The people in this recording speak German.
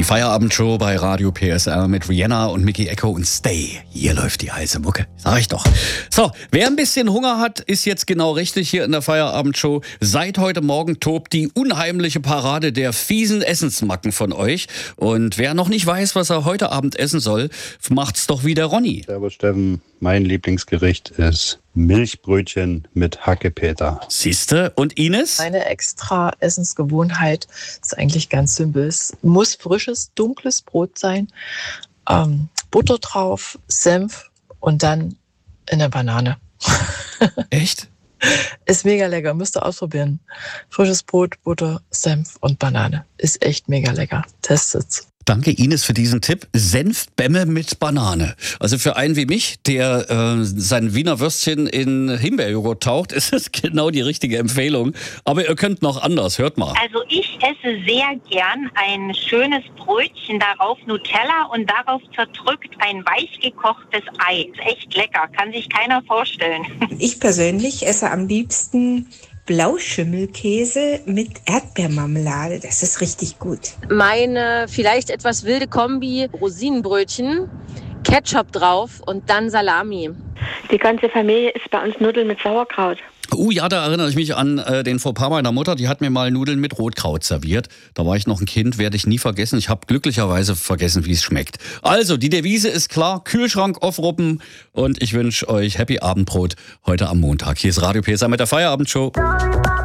Die Feierabendshow bei Radio PSR mit Rihanna und Mickey Echo und Stay. Hier läuft die heiße Mucke, sag ich doch. So, wer ein bisschen Hunger hat, ist jetzt genau richtig hier in der Feierabendshow. Seit heute Morgen tobt die unheimliche Parade der fiesen Essensmacken von euch. Und wer noch nicht weiß, was er heute Abend essen soll, macht's doch wie der Ronny. Servus Steffen, mein Lieblingsgericht ist Milchbrötchen mit Hackepeter. Siehste? Und Ines? Meine extra Essensgewohnheit ist eigentlich ganz simpel. Es muss frisches, dunkles Brot sein, Butter drauf, Senf und dann eine Banane. Echt? Ist mega lecker, müsst ihr ausprobieren. Frisches Brot, Butter, Senf und Banane. Ist echt mega lecker. Testet's. Danke Ines für diesen Tipp. Senfbämme mit Banane. Also für einen wie mich, der sein Wiener Würstchen in Himbeerjoghurt taucht, ist es genau die richtige Empfehlung. Aber ihr könnt noch anders, hört mal. Also ich esse sehr gern ein schönes Brötchen, darauf Nutella und darauf zerdrückt ein weich gekochtes Ei. Ist echt lecker, kann sich keiner vorstellen. Ich persönlich esse am liebsten Blauschimmelkäse mit Erdbeermarmelade. Das ist richtig gut. Meine vielleicht etwas wilde Kombi: Rosinenbrötchen, Ketchup drauf und dann Salami. Die ganze Familie isst bei uns Nudeln mit Sauerkraut. Ja, da erinnere ich mich an den Fauxpas meiner Mutter. Die hat mir mal Nudeln mit Rotkraut serviert. Da war ich noch ein Kind, werde ich nie vergessen. Ich habe glücklicherweise vergessen, wie es schmeckt. Also, die Devise ist klar, Kühlschrank aufruppen. Und ich wünsche euch Happy Abendbrot heute am Montag. Hier ist Radio PSR mit der Feierabendshow.